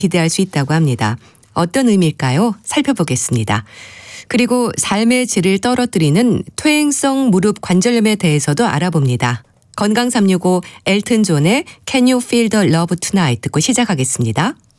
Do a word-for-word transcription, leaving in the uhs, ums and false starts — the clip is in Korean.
기대할 수 있다고 합니다. 어떤 의미일까요? 살펴보겠습니다. 그리고 삶의 질을 떨어뜨리는 퇴행성 무릎 관절염에 대해서도 알아봅니다. 건강 삼육오 엘튼 존의 Can You Feel the Love Tonight 듣고 시작하겠습니다.